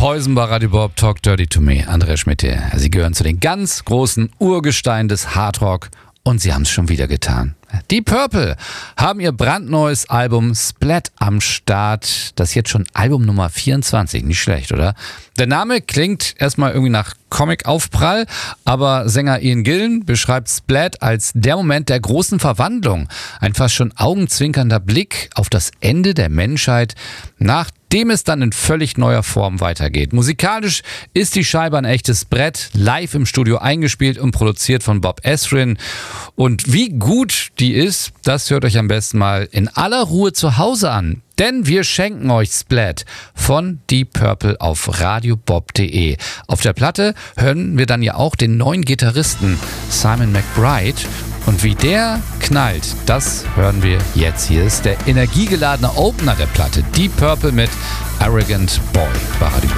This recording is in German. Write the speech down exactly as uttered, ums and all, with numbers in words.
Poison bei Radio Bob, Talk Dirty to Me. Andrea Schmidt hier. Sie gehören zu den ganz großen Urgesteinen des Hardrock und sie haben es schon wieder getan. Deep Purple haben ihr brandneues Album Splat am Start. Das ist jetzt schon Album Nummer vierundzwanzig. Nicht schlecht, oder? Der Name klingt erstmal irgendwie nach Comic-Aufprall, aber Sänger Ian Gillan beschreibt Splat als der Moment der großen Verwandlung. Ein fast schon augenzwinkernder Blick auf das Ende der Menschheit, nachdem es dann in völlig neuer Form weitergeht. Musikalisch ist die Scheibe ein echtes Brett, live im Studio eingespielt und produziert von Bob Ezrin. Und wie gut die ist, das hört euch am besten mal in aller Ruhe zu Hause an. Denn wir schenken euch Splat von Deep Purple auf radiobob punkt de. Auf der Platte hören wir dann ja auch den neuen Gitarristen Simon McBride. Und wie der knallt, das hören wir jetzt. Hier ist der energiegeladene Opener der Platte. Deep Purple mit Arrogant Boy bei Radio